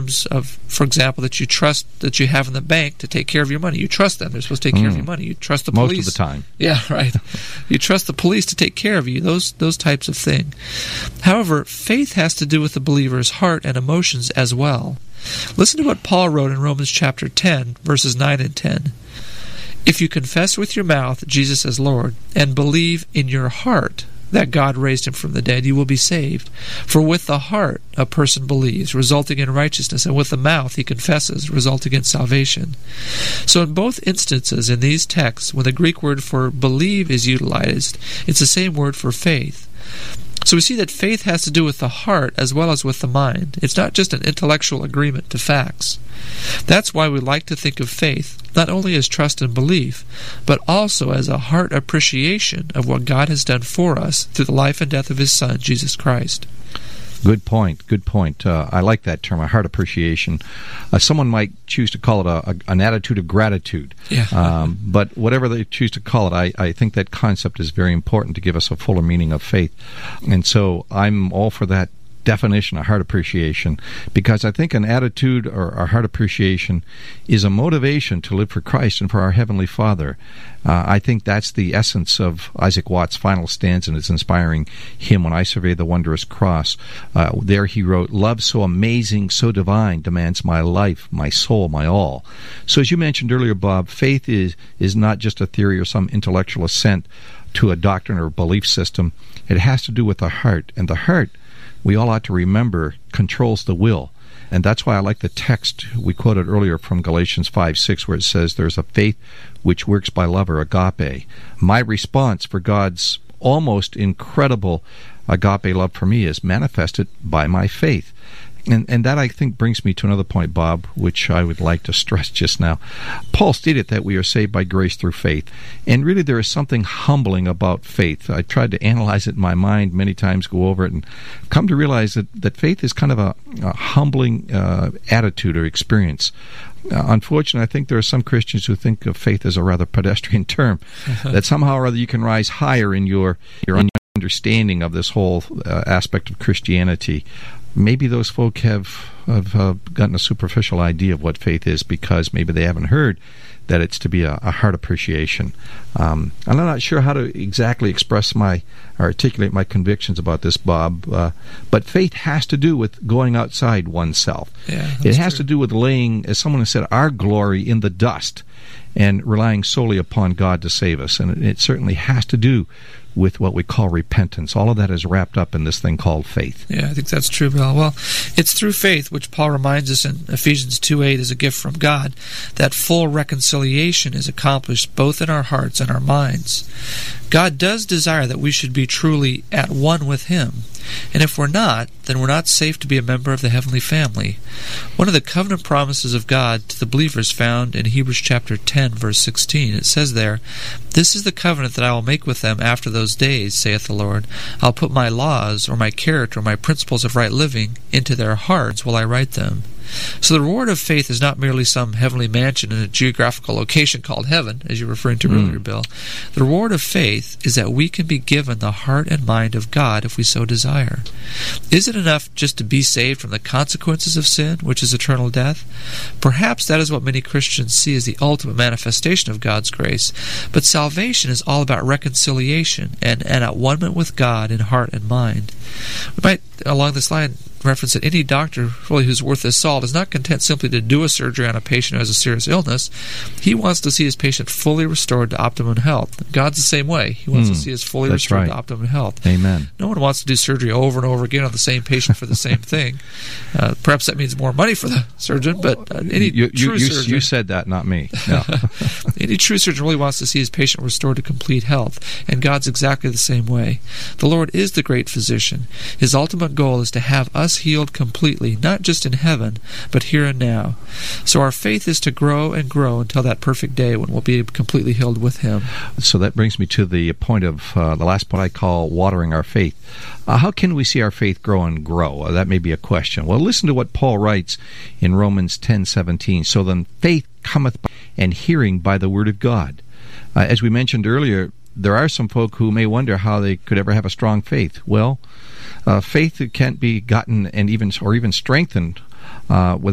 terms of, for example, that you trust that you have in the bank to take care of your money. You trust them. They're supposed to take care of your money. You trust the police. Most of the time. Yeah, right. You trust the police to take care of you, those types of thing. However, faith has to do with the believer's heart and emotions as well. Listen to what Paul wrote in Romans chapter 10, verses 9 and 10. If you confess with your mouth Jesus as Lord, and believe in your heart that God raised him from the dead, you will be saved. For with the heart a person believes, resulting in righteousness, and with the mouth he confesses, resulting in salvation. So in both instances in these texts, when the Greek word for believe is utilized, it's the same word for faith. So we see that faith has to do with the heart as well as with the mind. It's not just an intellectual agreement to facts. That's why we like to think of faith not only as trust and belief, but also as a heart appreciation of what God has done for us through the life and death of his Son, Jesus Christ. Good point. Good point. I like that term, a heart appreciation. Someone might choose to call it an attitude of gratitude. Yeah. But whatever they choose to call it, I think that concept is very important to give us a fuller meaning of faith. And so I'm all for that definition of heart appreciation, because I think an attitude or a heart appreciation is a motivation to live for Christ and for our Heavenly Father. I think that's the essence of Isaac Watts' final stanza in his inspiring hymn, When I Survey the Wondrous Cross. There he wrote, "Love so amazing, so divine, demands my life, my soul, my all." So as you mentioned earlier, Bob, faith is not just a theory or some intellectual assent to a doctrine or belief system. It has to do with the heart, and the heart, we all ought to remember, controls the will. And that's why I like the text we quoted earlier from Galatians 5:6, where it says there's a faith which works by love, or agape. My response for God's almost incredible agape love for me is manifested by my faith. And that, I think, brings me to another point, Bob, which I would like to stress just now. Paul stated that we are saved by grace through faith. And really there is something humbling about faith. I tried to analyze it in my mind many times, go over it, and come to realize that faith is kind of a humbling attitude or experience. Unfortunately, I think there are some Christians who think of faith as a rather pedestrian term, that somehow or other you can rise higher in your understanding of this whole aspect of Christianity. Maybe those folk have gotten a superficial idea of what faith is, because maybe they haven't heard that it's to be a heart appreciation. I'm not sure how to exactly express or articulate my convictions about this, Bob, but faith has to do with going outside oneself. Yeah, it has to do with laying, as someone has said, our glory in the dust and relying solely upon God to save us. And it certainly has to do with what we call repentance. All of that is wrapped up in this thing called faith. Yeah, I think that's true, Bill. Well, it's through faith, which Paul reminds us in Ephesians 2:8 is a gift from God, that full reconciliation is accomplished both in our hearts and our minds. God does desire that we should be truly at one with Him. And if we're not, then we're not safe to be a member of the heavenly family. One of the covenant promises of God to the believers found in Hebrews chapter 10, verse 16. It says there, "This is the covenant that I will make with them after those days, saith the Lord. I'll put my laws, or my character, or my principles of right living into their hearts while I write them." So the reward of faith is not merely some heavenly mansion in a geographical location called heaven, as you were referring to earlier, Bill. The reward of faith is that we can be given the heart and mind of God if we so desire. Is it enough just to be saved from the consequences of sin, which is eternal death? Perhaps that is what many Christians see as the ultimate manifestation of God's grace. But salvation is all about reconciliation and at one-ment with God in heart and mind. We might, along this line, reference that any doctor really who's worth his salt is not content simply to do a surgery on a patient who has a serious illness. He wants to see his patient fully restored to optimum health. God's the same way. He wants to see us fully restored to optimum health. Amen. No one wants to do surgery over and over again on the same patient for the same thing. Perhaps that means more money for the surgeon, but any true surgeon... You said that, not me. No. Any true surgeon really wants to see his patient restored to complete health, and God's exactly the same way. The Lord is the great physician. His ultimate goal is to have us healed completely, not just in heaven, but here and now. So our faith is to grow and grow until that perfect day when we'll be completely healed with Him. So that brings me to the point of the last point I call watering our faith. How can we see our faith grow and grow? That may be a question. Well, listen to what Paul writes in Romans 10:17. So then faith cometh by and hearing by the word of God. As we mentioned earlier, there are some folk who may wonder how they could ever have a strong faith. Well, faith can't be gotten and even strengthened without